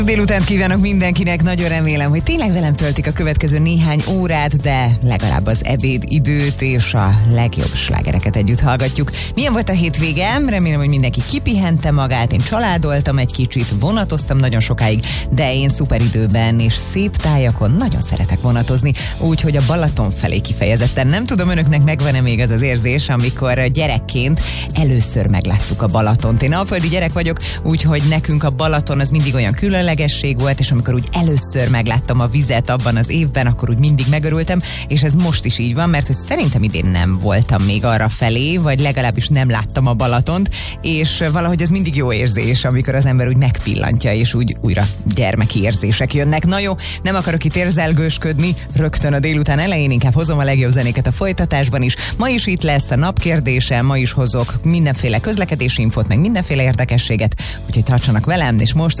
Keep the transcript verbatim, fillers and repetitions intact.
Délután kívánok mindenkinek, nagyon remélem, hogy tényleg velem töltik a következő néhány órát, de legalább az ebéd időt és a legjobb slágereket együtt hallgatjuk. Milyen volt a hétvége? Remélem, hogy mindenki kipihente magát, én családoltam egy kicsit, vonatoztam nagyon sokáig, de én szuper időben és szép tájakon nagyon szeretek vonatozni, úgyhogy a Balaton felé kifejezetten. Nem tudom, önöknek megvan-e még ez az érzés, amikor gyerekként először megláttuk a Balatont. Én alföldi gyerek vagyok, úgyhogy nekünk a Balaton az mindig olyan különlegesség volt, és amikor úgy először megláttam a vizet abban az évben, akkor úgy mindig megörültem, és ez most is így van, mert hogy szerintem idén nem voltam még arra felé, vagy legalábbis nem láttam a Balatont, és valahogy ez mindig jó érzés, amikor az ember úgy megpillantja, és úgy újra gyermeki érzések jönnek. Na jó, nem akarok itt érzelgősködni, rögtön a délután elején inkább hozom a legjobb zenéket a folytatásban is. Ma is itt lesz a napkérdése, ma is hozok mindenféle közlekedési infót, meg mindenféle érdekességet, úgyhogy tartsanak velem, és most